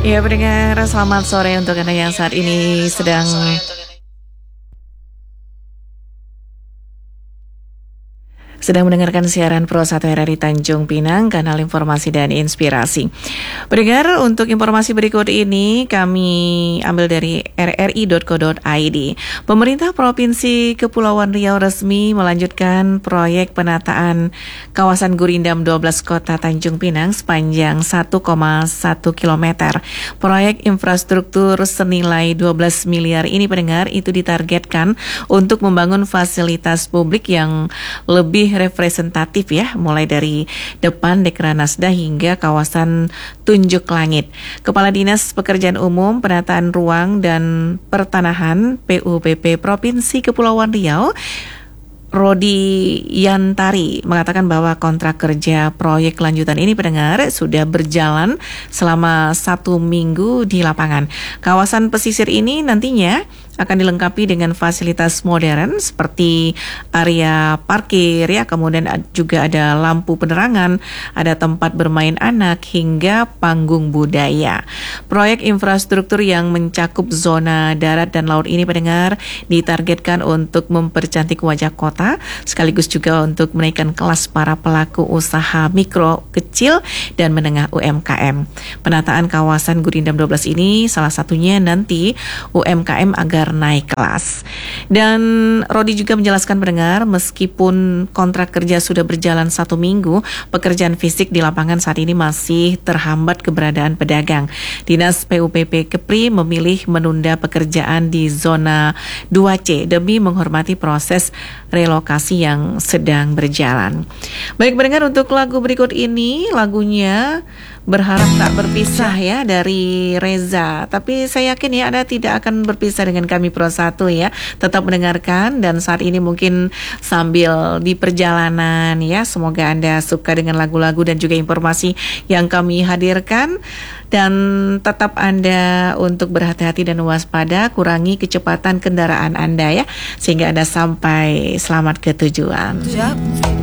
Ya, pendengar, selamat sore untuk Anda yang saat ini sedang mendengarkan siaran Pro 1 RRI Tanjung Pinang, kanal informasi dan inspirasi. Pendengar, untuk informasi berikut ini kami ambil dari rri.co.id. Pemerintah Provinsi Kepulauan Riau resmi melanjutkan proyek penataan kawasan Gurindam 12 Kota Tanjung Pinang sepanjang 1,1 km. Proyek infrastruktur senilai 12 miliar ini, pendengar, itu ditargetkan untuk membangun fasilitas publik yang lebih representatif ya, mulai dari depan Dekranasda hingga kawasan Tunjuk Langit. Kepala Dinas Pekerjaan Umum, Penataan Ruang dan Pertanahan PUPP Provinsi Kepulauan Riau, Rodi Yantari, mengatakan bahwa kontrak kerja proyek lanjutan ini, pendengar, sudah berjalan selama 1 minggu di lapangan. Kawasan pesisir ini nantinya akan dilengkapi dengan fasilitas modern seperti area parkir ya, kemudian juga ada lampu penerangan, ada tempat bermain anak hingga panggung budaya. Proyek infrastruktur yang mencakup zona darat dan laut ini, pendengar, ditargetkan untuk mempercantik wajah kota sekaligus juga untuk menaikkan kelas para pelaku usaha mikro, kecil dan menengah UMKM. Penataan kawasan Gurindam 12 ini salah satunya nanti UMKM agar naik kelas. Dan Rodi juga menjelaskan, pendengar, meskipun kontrak kerja sudah berjalan 1 minggu, pekerjaan fisik di lapangan saat ini masih terhambat keberadaan pedagang. Dinas PUPP Kepri memilih menunda pekerjaan di zona 2C demi menghormati proses relokasi yang sedang berjalan. Baik, pendengar, untuk lagu berikut ini, lagunya Berharap Tak Berpisah ya, dari Reza. Tapi saya yakin ya Anda tidak akan berpisah dengan kami Pro 1 ya. Tetap mendengarkan, dan saat ini mungkin sambil di perjalanan ya. Semoga Anda suka dengan lagu-lagu dan juga informasi yang kami hadirkan. Dan tetap Anda untuk berhati-hati dan waspada, kurangi kecepatan kendaraan Anda ya, sehingga Anda sampai selamat ke tujuan.